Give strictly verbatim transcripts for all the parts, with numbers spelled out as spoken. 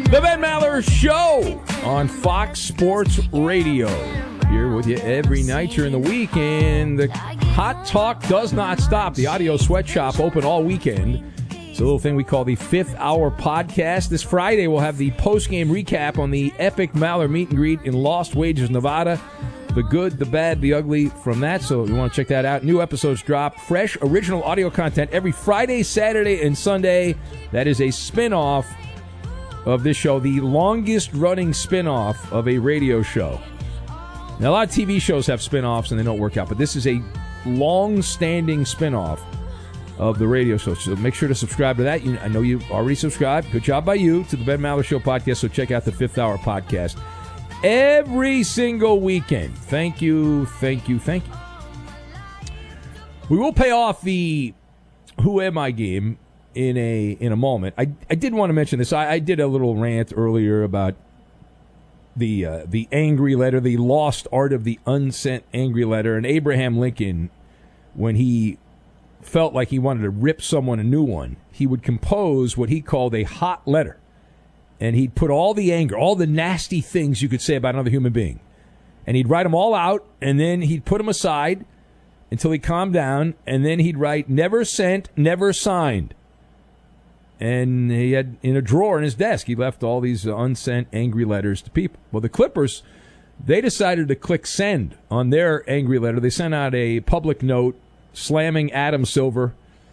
The Ben Maller Show on Fox Sports Radio. Here with you every night during the week, and the hot talk does not stop. The Audio Sweatshop open all weekend. It's a little thing we call the Fifth Hour Podcast. This Friday we'll have the post-game recap on the epic Maller meet and greet in Lost Wages, Nevada. The good, the bad, the ugly from that, so you want to check that out. New episodes drop. Fresh, original audio content every Friday, Saturday, and Sunday. That is a spin-off of this show, the longest-running spin-off of a radio show. Now, a lot of T V shows have spin-offs and they don't work out, but this is a long-standing spin-off of the radio show. So make sure to subscribe to that. You, I know you've already subscribed. Good job by you to the Ben Maller Show podcast, so check out the Fifth Hour Podcast every single weekend. Thank you, thank you, thank you. We will pay off the Who Am I game in a in a moment. I, I did want to mention this. I, I did a little rant earlier about the uh, the angry letter, the lost art of the unsent angry letter. And Abraham Lincoln, when he felt like he wanted to rip someone a new one, he would compose what he called a hot letter. And he'd put all the anger, all the nasty things you could say about another human being. And he'd write them all out, and then he'd put them aside until he calmed down, and then he'd write, never sent, never signed. And he had, in a drawer in his desk, he left all these unsent angry letters to people. Well, the Clippers, they decided to click send on their angry letter. They sent out a public note slamming Adam Silver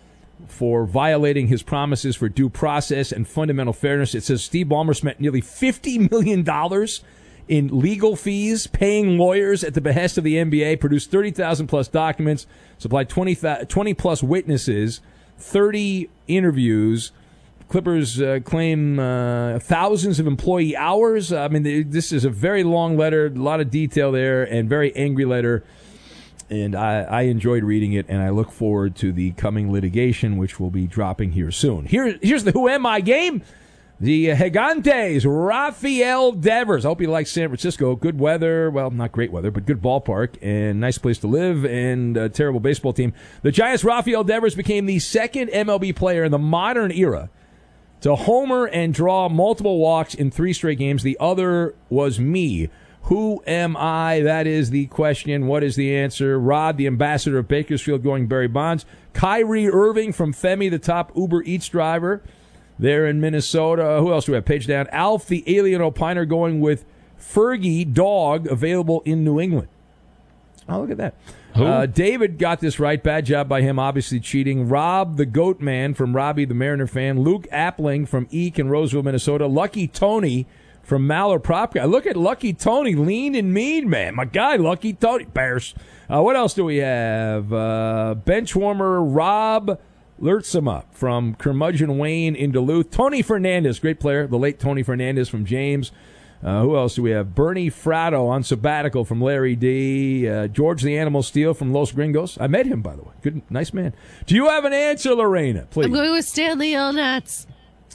for violating his promises for due process and fundamental fairness. It says Steve Ballmer spent nearly fifty million dollars in legal fees, paying lawyers at the behest of the N B A, produced thirty thousand plus documents, supplied twenty, twenty plus witnesses, thirty interviews. Clippers uh, claim uh, thousands of employee hours. I mean, this is a very long letter, a lot of detail there, and very angry letter. And I, I enjoyed reading it, and I look forward to the coming litigation, which will be dropping here soon. Here, here's the Who Am I game. The Gigantes, Rafael Devers. I hope you like San Francisco. Good weather. Well, not great weather, but good ballpark and nice place to live and a terrible baseball team. The Giants' Rafael Devers became the second M L B player in the modern era to homer and draw multiple walks in three straight games. The other was me. Who am I? That is the question. What is the answer? Rod, the ambassador of Bakersfield, going Barry Bonds. Kyrie Irving from Femi, the top Uber Eats driver there in Minnesota. Who else do we have? Page down. Alf, the alien opiner, going with Fergie, dog, available in New England. Oh, look at that. Uh, David got this right. Bad job by him, obviously cheating. Rob, the goat man from Robbie, the Mariner fan. Luke Appling from Eek in Roseville, Minnesota. Lucky Tony from Maller Prop Guy. Look at Lucky Tony, lean and mean, man. My guy, Lucky Tony. Bears. Uh, what else do we have? Uh, Benchwarmer Rob Lertzema from Curmudgeon Wayne in Duluth. Tony Fernandez, great player. The late Tony Fernandez from James. Uh, who else do we have? Bernie Fratto on sabbatical from Larry D. Uh, George the Animal Steel from Los Gringos. I met him, by the way. Good, nice man. Do you have an answer, Lorena? Please. I'm going with Stanley Elnats.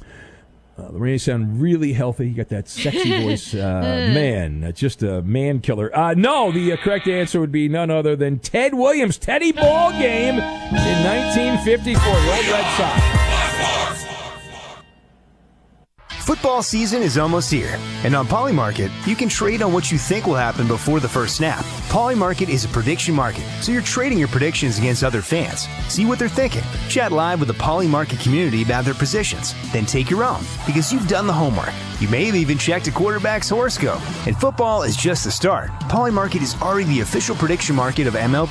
Uh, Lorena, you sound really healthy. You got that sexy voice. Uh, man, uh, just a man killer. Uh, no, the uh, correct answer would be none other than Ted Williams. Teddy Ball Game in nineteen fifty-four. The old Red Sox. Football season is almost here, and on Polymarket, you can trade on what you think will happen before the first snap. Polymarket is a prediction market, so you're trading your predictions against other fans. See what they're thinking. Chat live with the Polymarket community about their positions. Then take your own, because you've done the homework. You may have even checked a quarterback's horoscope. And football is just the start. Polymarket is already the official prediction market of M L B.